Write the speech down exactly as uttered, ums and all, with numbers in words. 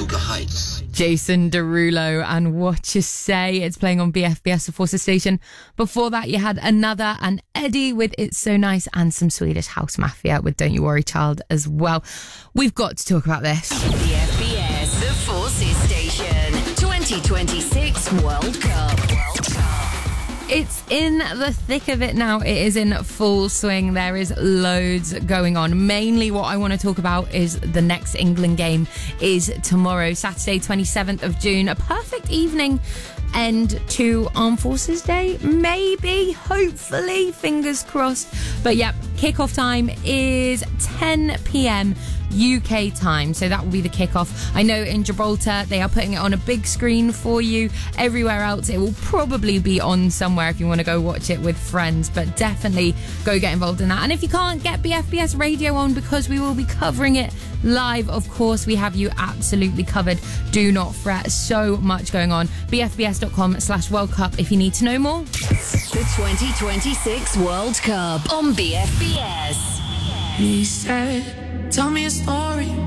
Luca Heights. Jason Derulo and What You Say. It's playing on B F B S, the Forces station. Before that, you had Another and Eddie with It's So Nice, and some Swedish House Mafia with Don't You Worry Child as well. We've got to talk about this. B F B S, the Forces station. twenty twenty-six World Cup. World Cup. It's in the thick of it now. It is in full swing. There is loads going on. Mainly what I want to talk about is the next England game is tomorrow, Saturday, twenty-seventh of June. A perfect evening end to Armed Forces Day. Maybe, hopefully, fingers crossed. But yep, kickoff time is ten p.m. U K time, so that will be the kickoff. I know in Gibraltar they are putting it on a big screen for you. Everywhere else it will probably be on somewhere if you want to go watch it with friends, but definitely go get involved in that. And if you can't get B F B S radio on, because we will be covering it live, of course, we have you absolutely covered. Do not fret, so much going on. B F B S dot com slash World Cup if you need to know more. The twenty twenty-six World Cup on B F B S. He said, tell me a story